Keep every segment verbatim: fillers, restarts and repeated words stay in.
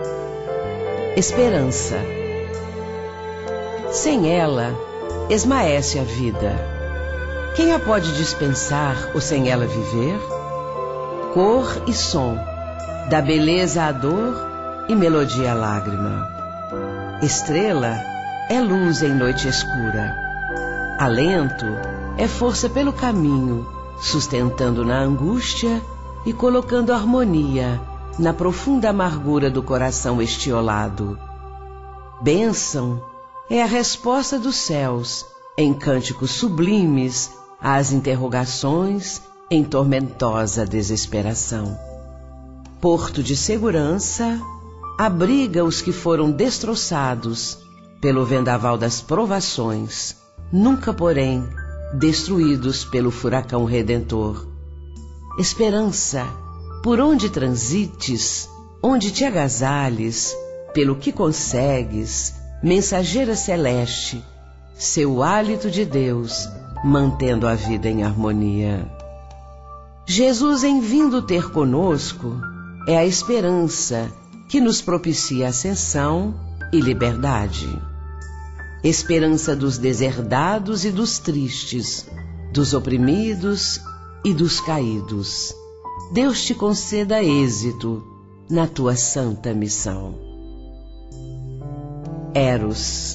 Esperança. Sem ela, esmaece a vida. Quem a pode dispensar ou sem ela viver? Cor e som, da beleza à dor e melodia à lágrima. Estrela é luz em noite escura. Alento é força pelo caminho, sustentando na angústia e colocando harmonia na profunda amargura do coração estiolado. Bênção é a resposta dos céus em cânticos sublimes às interrogações em tormentosa desesperação. Porto de segurança abriga os que foram destroçados pelo vendaval das provações, nunca, porém, destruídos pelo furacão redentor. Esperança, por onde transites, onde te agasalhes, pelo que consegues, mensageira celeste, seu hálito de Deus, mantendo a vida em harmonia. Jesus, em vindo ter conosco, é a esperança que nos propicia ascensão e liberdade. Esperança dos deserdados e dos tristes, dos oprimidos e dos caídos. Deus te conceda êxito na tua santa missão. Eros.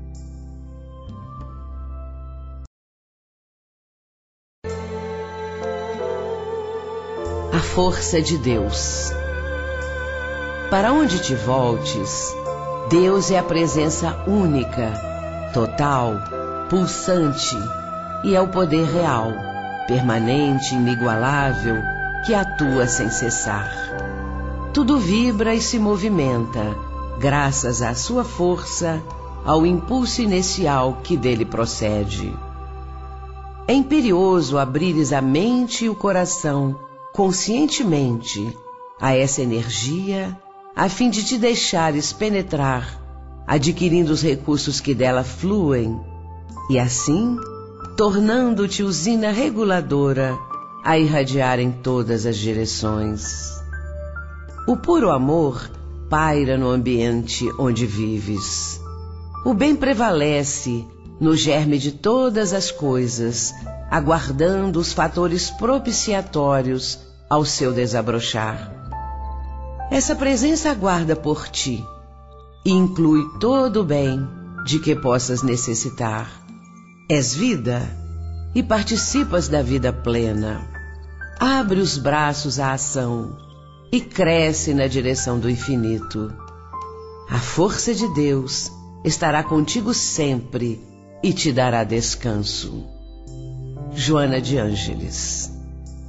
A força de Deus. Para onde te voltes, Deus é a presença única, total, pulsante, e é o poder real, permanente, inigualável, que atua sem cessar. Tudo vibra e se movimenta, graças à sua força, ao impulso inicial que dele procede. É imperioso abrires a mente e o coração, conscientemente, a essa energia, a fim de te deixares penetrar, adquirindo os recursos que dela fluem, e assim, tornando-te usina reguladora a irradiar em todas as direções. O puro amor paira no ambiente onde vives. O bem prevalece no germe de todas as coisas, aguardando os fatores propiciatórios ao seu desabrochar. Essa presença aguarda por ti e inclui todo o bem de que possas necessitar. És vida e participas da vida plena. Abre os braços à ação e cresce na direção do infinito. A força de Deus estará contigo sempre e te dará descanso. Joana de Ângeles.